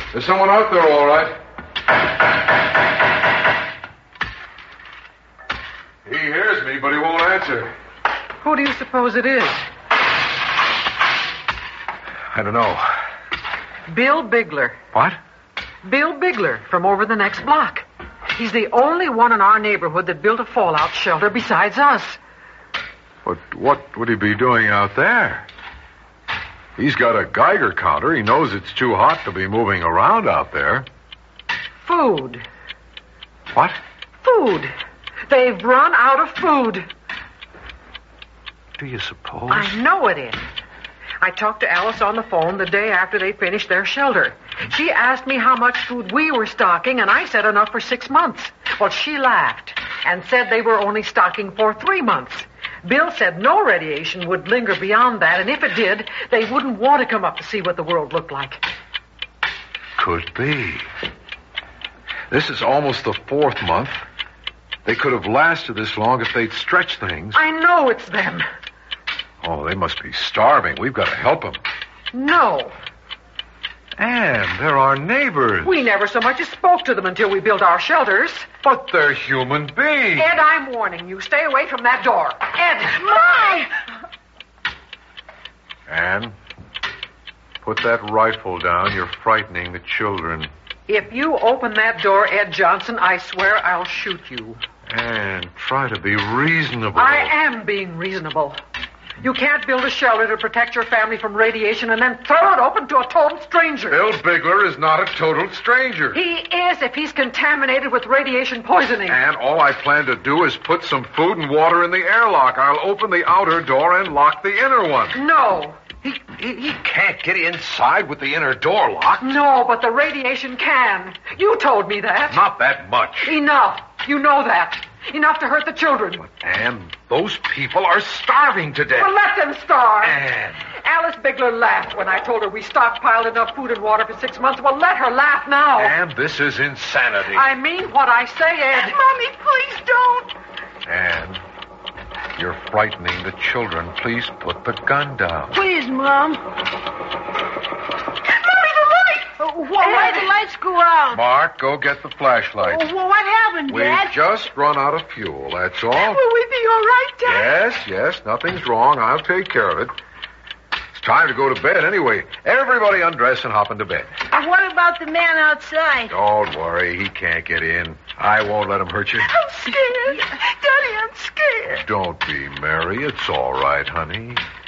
There's someone out there, all right. He hears me, but he won't answer. Who do you suppose it is? I don't know. Bill Bigler. What? Bill Bigler from over the next block. He's the only one in our neighborhood that built a fallout shelter besides us. But what would he be doing out there? He's got a Geiger counter. He knows it's too hot to be moving around out there. Food. What? Food. They've run out of food. Do you suppose? I know it is. I talked to Alice on the phone the day after they finished their shelter. She asked me how much food we were stocking, and I said enough for 6 months. Well, she laughed and said they were only stocking for 3 months. Bill said no radiation would linger beyond that, and if it did, they wouldn't want to come up to see what the world looked like. Could be. This is almost the 4th month. They could have lasted this long if they'd stretched things. I know it's them. Oh, they must be starving. We've got to help them. No. Anne, they're our neighbors. We never so much as spoke to them until we built our shelters. But they're human beings. Ed, I'm warning you. Stay away from that door. Ed! My! Anne, put that rifle down. You're frightening the children. If you open that door, Ed Johnson, I swear I'll shoot you. Anne, try to be reasonable. I am being reasonable. You can't build a shelter to protect your family from radiation and then throw it open to a total stranger. Bill Bigler is not a total stranger. He is if he's contaminated with radiation poisoning. And all I plan to do is put some food and water in the airlock. I'll open the outer door and lock the inner one. No. He can't get inside with the inner door locked. No, but the radiation can. You told me that. Not that much. Enough. You know that. Enough to hurt the children. Anne, those people are starving to death. Well, let them starve. Anne. Alice Bigler laughed when I told her we stockpiled enough food and water for 6 months. Well, let her laugh now. Anne, this is insanity. I mean what I say, Ed. Mommy, please don't. Anne, you're frightening the children. Please put the gun down. Please, Mom. Mommy, the light! Why did the lights go out? Mark, go get the flashlight. Well, what happened, Dad? We've just run out of fuel, that's all. Will we be all right, Dad? Yes, nothing's wrong. I'll take care of it. It's time to go to bed anyway. Everybody undress and hop into bed. What about the man outside? Don't worry, he can't get in. I won't let him hurt you. I'm scared. Daddy, I'm scared. Don't be, Mary. It's all right, honey.